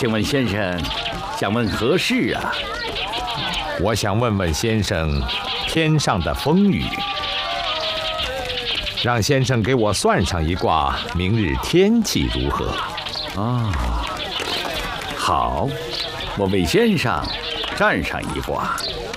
请问先生，想问何事啊？ 我想问问先生，天上的风雨，让先生给我算上一卦，明日天气如何？ 好，我为先生占上一卦。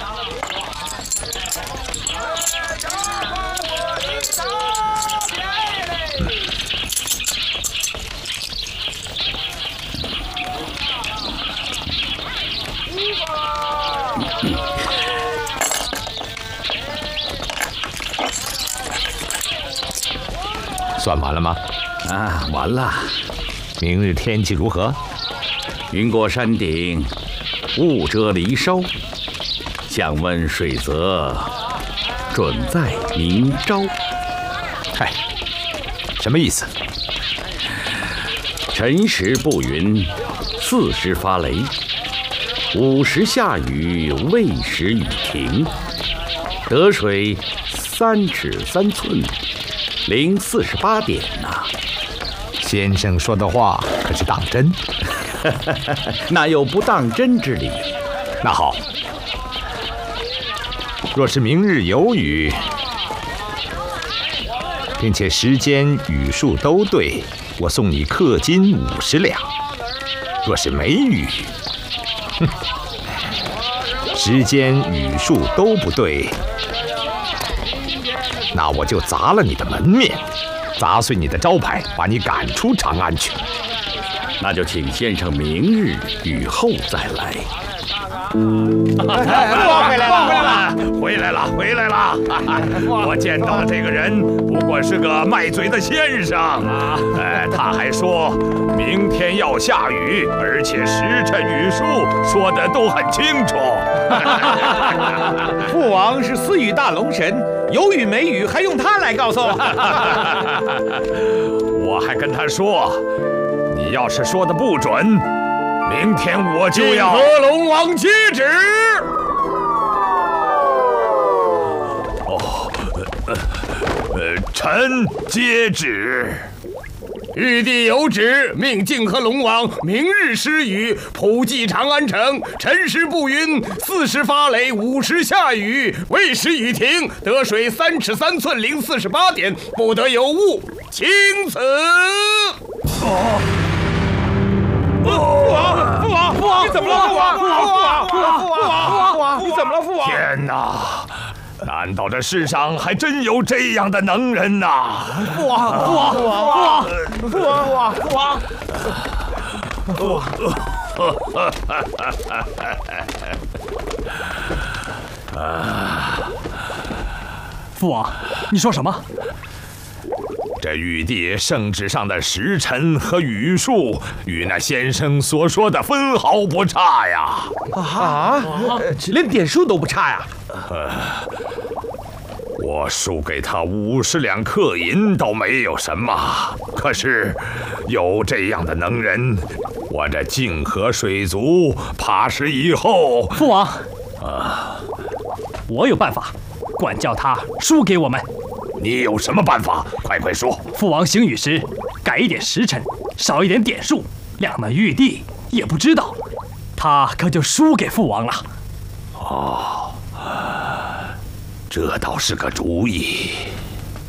算完了吗？ 完了。 明日天气如何？ 云过山顶，雾遮离梢。想问水泽，准在明朝。 嗨，什么意思？ 辰时不云，4时发雷，5时下雨，未时雨停。得水3尺3寸，零48点呐。 先生说的话可是当真？ 哪有不当真之理？ 那好，若是明日有雨，并且时间雨数都对，我送你氪金50两。若是没雨，时间雨数都不对，那我就砸了你的门面，砸碎你的招牌，把你赶出长安去。 那就请先生明日雨后再来。 回来了！我见到的这个人不过是个卖嘴的先生。他还说明天要下雨，而且时辰雨数说的都很清楚。 父王是私语大龙神，有雨没雨还用他来告诉？ 我还跟他说，你要是说的不准，明天我就要和龙王接旨。 臣接旨。 玉帝有旨，命泾河龙王明日施雨，普济长安城。辰时不云，4时发雷，5时下雨，未时雨停。得水3尺3寸，零48点，不得有误。钦此。父王，你怎么了？父王，你怎么了？父王！ 天哪！难道这世上还真有这样的能人呐？ 父王！ 父王，你说什么？ 这玉帝圣旨上的时辰和雨数，与那先生所说的分毫不差呀！ 连点数都不差呀！ 我输给他50两氪银倒没有什么，可是有这样的能人，我这泾河水族怕是以后…… 父王，我有办法，管教他输给我们。 你有什么办法？快说！ 父王行雨时改一点时辰，少一点点数，让那玉帝也不知道，他可就输给父王了。 这倒是个主意。